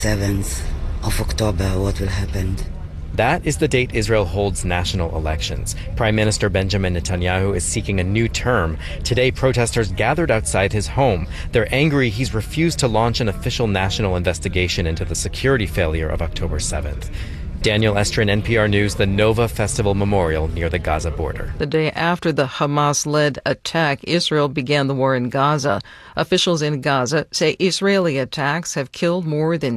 7th of October, what will happen? That is the date Israel holds national elections. Prime Minister Benjamin Netanyahu is seeking a new term. Today, protesters gathered outside his home. They're angry he's refused to launch an official national investigation into the security failure of October 7th. Daniel Estrin, NPR News, the Nova Festival Memorial near the Gaza border. The day after the Hamas-led attack, Israel began the war in Gaza. Officials in Gaza say Israeli attacks have killed more than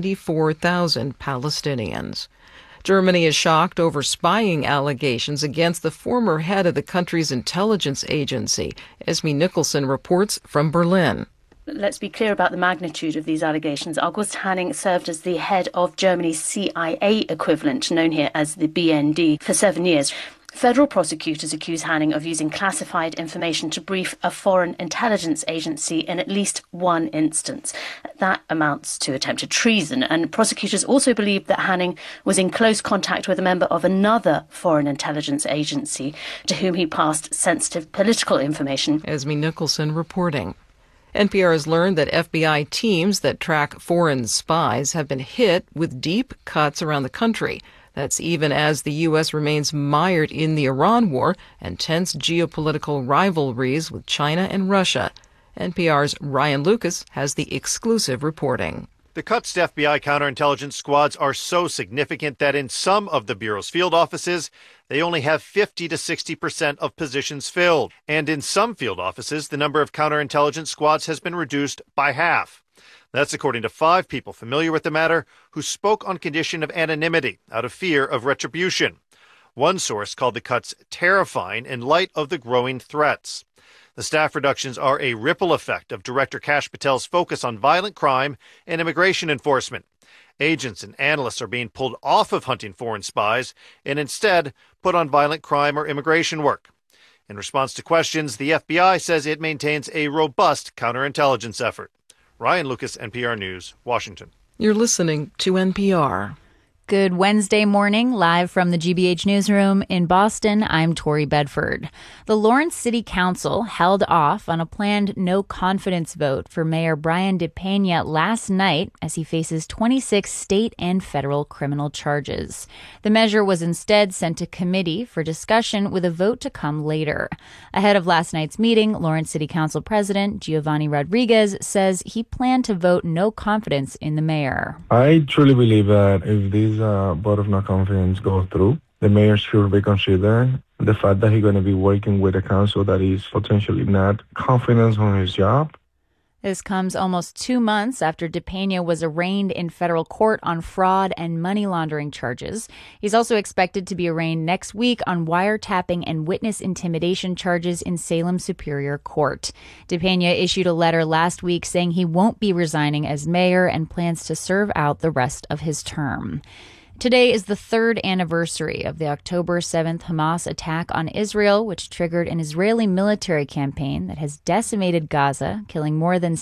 74,000 Palestinians. Germany is shocked over spying allegations against the former head of the country's intelligence agency. Esme Nicholson reports from Berlin. Let's be clear about the magnitude of these allegations. August Hanning served as the head of Germany's CIA equivalent, known here as the BND, for 7 years. Federal prosecutors accuse Hanning of using classified information to brief a foreign intelligence agency in at least one instance. That amounts to attempted treason, and prosecutors also believe that Hanning was in close contact with a member of another foreign intelligence agency to whom he passed sensitive political information. Esme Nicholson reporting. NPR has learned that FBI teams that track foreign spies have been hit with deep cuts around the country. That's even as the U.S. remains mired in the Iran war and tense geopolitical rivalries with China and Russia. NPR's Ryan Lucas has the exclusive reporting. The cuts to FBI counterintelligence squads are so significant that in some of the Bureau's field offices, they only have 50 to 60% of positions filled. And in some field offices, the number of counterintelligence squads has been reduced by half. That's according to 5 people familiar with the matter who spoke on condition of anonymity out of fear of retribution. One source called the cuts terrifying in light of the growing threats. The staff reductions are a ripple effect of Director Kash Patel's focus on violent crime and immigration enforcement. Agents and analysts are being pulled off of hunting foreign spies and instead put on violent crime or immigration work. In response to questions, the FBI says it maintains a robust counterintelligence effort. Ryan Lucas, NPR News, Washington. You're listening to NPR. Good Wednesday morning, live from the GBH newsroom in Boston. I'm Tori Bedford. The Lawrence City Council held off on a planned no-confidence vote for Mayor Brian DePena last night as he faces 26 state and federal criminal charges. The measure was instead sent to committee for discussion with a vote to come later. Ahead of last night's meeting, Lawrence City Council President Giovanni Rodriguez says he planned to vote no confidence in the mayor. I truly believe that if this vote of no confidence goes through, the mayor should reconsider the fact that he's going to be working with a council that is potentially not confident on his job. This comes almost 2 months after DePena was arraigned in federal court on fraud and money laundering charges. He's also expected to be arraigned next week on wiretapping and witness intimidation charges in Salem Superior Court. DePena issued a letter last week saying he won't be resigning as mayor and plans to serve out the rest of his term. Today is the 3rd anniversary of the October 7th Hamas attack on Israel, which triggered an Israeli military campaign that has decimated Gaza, killing more than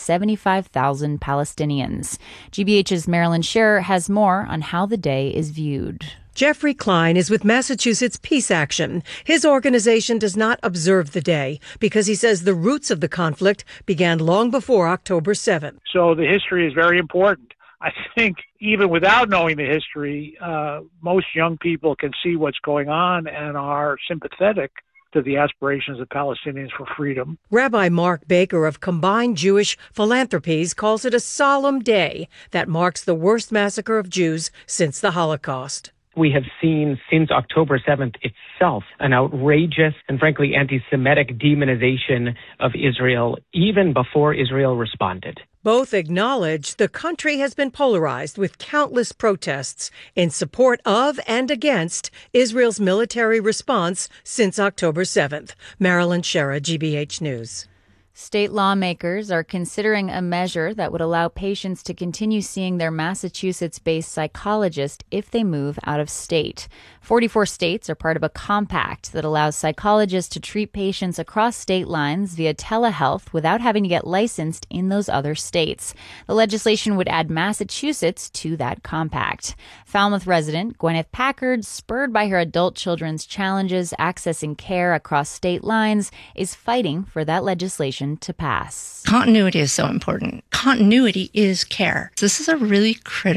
75,000 Palestinians. GBH's Marilyn Scherer has more on how the day is viewed. Jeffrey Klein is with Massachusetts Peace Action. His organization does not observe the day because he says the roots of the conflict began long before October 7th. So the history is very important. I think even without knowing the history, most young people can see what's going on and are sympathetic to the aspirations of Palestinians for freedom. Rabbi Mark Baker of Combined Jewish Philanthropies calls it a solemn day that marks the worst massacre of Jews since the Holocaust. We have seen since October 7th itself an outrageous and frankly anti-Semitic demonization of Israel even before Israel responded. Both acknowledge the country has been polarized with countless protests in support of and against Israel's military response since October 7th. Marilyn Scherer, GBH News. State lawmakers are considering a measure that would allow patients to continue seeing their Massachusetts-based psychologist if they move out of state. 44 states are part of a compact that allows psychologists to treat patients across state lines via telehealth without having to get licensed in those other states. The legislation would add Massachusetts to that compact. Falmouth resident Gwyneth Packard, spurred by her adult children's challenges accessing care across state lines, is fighting for that legislation legislation to pass. Continuity is so important. Continuity is care. This is a really critical